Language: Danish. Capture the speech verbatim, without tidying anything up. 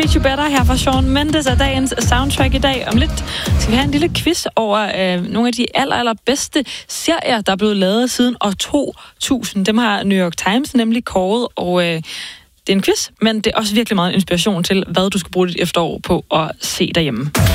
Treat You Better her fra Shawn Mendes er dagens soundtrack i dag. Om lidt skal vi have en lille quiz over øh, nogle af de aller, aller bedste serier, der er blevet lavet siden år to tusind. Dem har New York Times nemlig kåret, og øh, det er en quiz, men det er også virkelig meget inspiration til, hvad du skal bruge dit efterår på at se derhjemme.